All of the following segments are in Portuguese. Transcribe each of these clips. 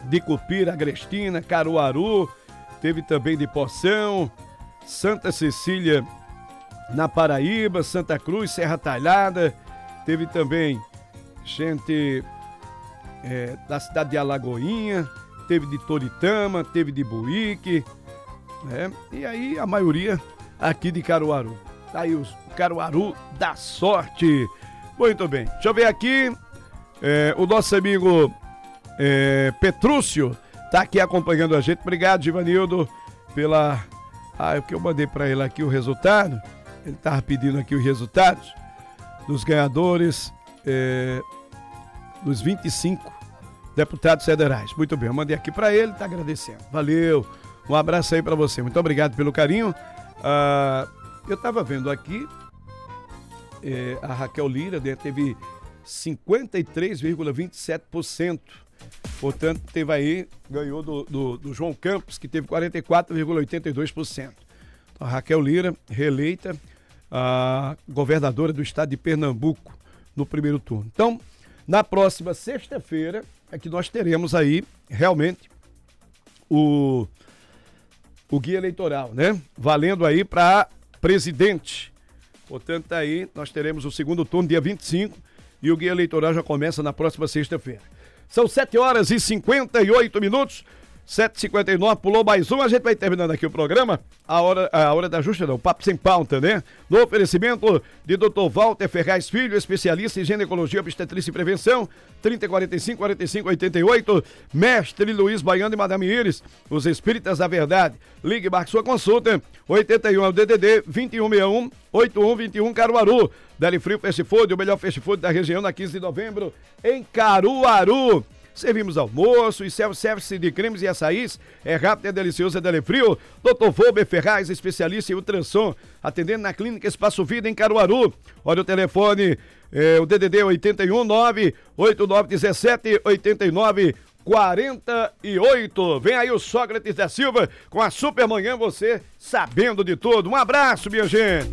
de Cupira, Agrestina, Caruaru, teve também de Poção, Santa Cecília na Paraíba, Santa Cruz, Serra Talhada, teve também gente da cidade de Alagoinha, teve de Toritama, teve de Buíque, né? E aí a maioria aqui de Caruaru. Tá aí o Caruaru da sorte. Muito bem, deixa eu ver aqui, o nosso amigo Petrúcio tá aqui acompanhando a gente. Obrigado, Givanildo, pela... o que eu mandei pra ele aqui, o resultado. Ele tava pedindo aqui os resultados dos ganhadores dos 25 deputados federais. Muito bem, eu mandei aqui pra ele, tá agradecendo. Valeu, um abraço aí pra você. Muito obrigado pelo carinho. Eu tava vendo aqui, a Raquel Lira, né, teve 53,27%. Portanto, teve aí, ganhou do João Campos, que teve 44,82%. Então, a Raquel Lira, reeleita a governadora do estado de Pernambuco no primeiro turno. Então, na próxima sexta-feira é que nós teremos aí, realmente, o guia eleitoral, né? Valendo aí para presidente. Portanto, aí nós teremos o segundo turno, dia 25, e o guia eleitoral já começa na próxima sexta-feira. São 7h58, 7h59, pulou mais um, a gente vai terminando aqui o programa, a hora da justa não, o Papo Sem Pauta, né? No oferecimento de Dr. Walter Ferraz Filho, especialista em ginecologia, obstetrícia e prevenção, 3045-4588, Mestre Luiz Baiano e Madame Iris, os Espíritas da Verdade. Ligue, marque sua consulta, 81 é o DDD 2161-8121 Caruaru. Deli Frio Fast Food, o melhor fast food da região, na 15 de novembro, em Caruaru. Servimos almoço e self-service de cremes e açaís. É rápido, é delicioso, é Deli Frio. Dr. Volber Ferraz, especialista em ultrassom, atendendo na Clínica Espaço Vida em Caruaru. Olha o telefone, o DDD 819-8948. Vem aí o Sócrates da Silva com a Supermanhã, você sabendo de tudo. Um abraço, minha gente.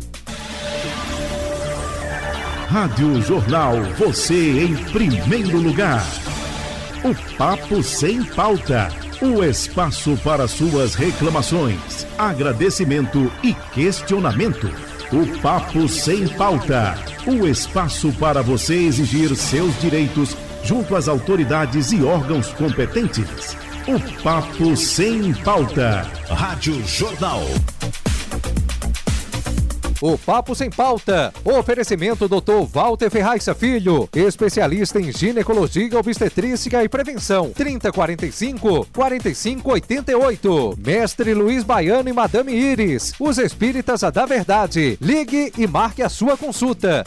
Rádio Jornal, você em primeiro lugar. O Papo Sem Pauta, o espaço para suas reclamações, agradecimento e questionamento. O Papo Sem Pauta, o espaço para você exigir seus direitos junto às autoridades e órgãos competentes. O Papo Sem Pauta. Rádio Jornal. O Papo Sem Pauta, oferecimento Dr. Walter Ferraz Filho, especialista em ginecologia, obstetrícia e prevenção, 3045-4588, Mestre Luiz Baiano e Madame Iris, os Espíritas da Verdade. Ligue e marque a sua consulta,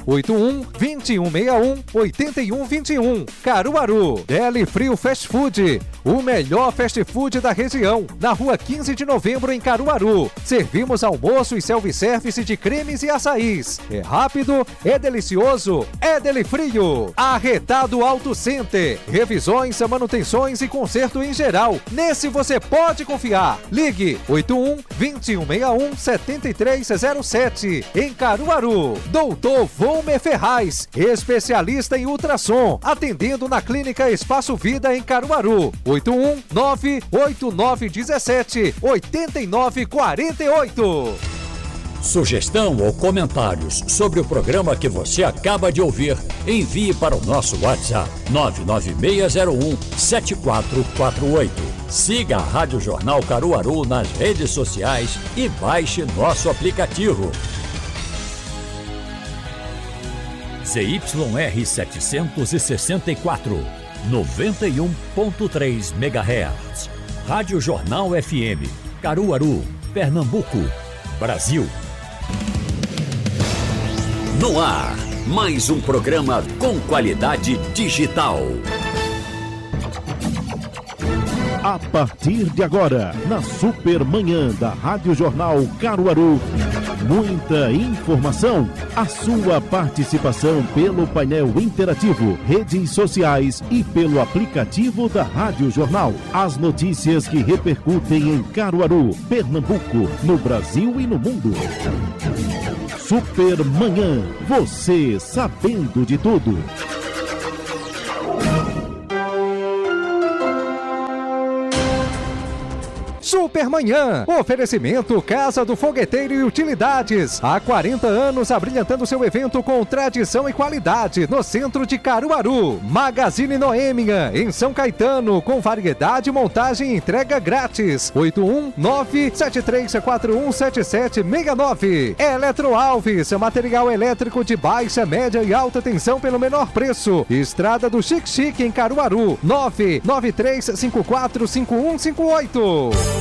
81-2161-8121, Caruaru. Deli Frio Fast Food, o melhor fast food da região, na rua 15 de novembro em Caruaru. Servimos almoço e self-service de cremes e açaís. É rápido, é delicioso, é Deli Frio. Arretado Auto Center, revisões, manutenções e conserto em geral. Nesse você pode confiar. Ligue 81-2161-7307 em Caruaru. Doutor Volmer Ferraz, especialista em ultrassom, atendendo na Clínica Espaço Vida em Caruaru. 81-98917-8948. Sugestão ou comentários sobre o programa que você acaba de ouvir, envie para o nosso WhatsApp 99601-7448. Siga a Rádio Jornal Caruaru nas redes sociais e baixe nosso aplicativo. ZYR 764, 91.3 MHz. Rádio Jornal FM, Caruaru, Pernambuco, Brasil. No ar, mais um programa com qualidade digital. A partir de agora, na Supermanhã da Rádio Jornal Caruaru, muita informação, a sua participação pelo painel interativo, redes sociais e pelo aplicativo da Rádio Jornal. As notícias que repercutem em Caruaru, Pernambuco, no Brasil e no mundo. Supermanhã, você sabendo de tudo. Supermanhã. Oferecimento Casa do Fogueteiro e Utilidades. Há 40 anos abrilhantando seu evento com tradição e qualidade no centro de Caruaru. Magazine Noêmia, em São Caetano, com variedade, montagem e entrega grátis. 819-7341-7769. Eletro Alves, material elétrico de baixa, média e alta tensão pelo menor preço. Estrada do Chique Chique em Caruaru. 993545158.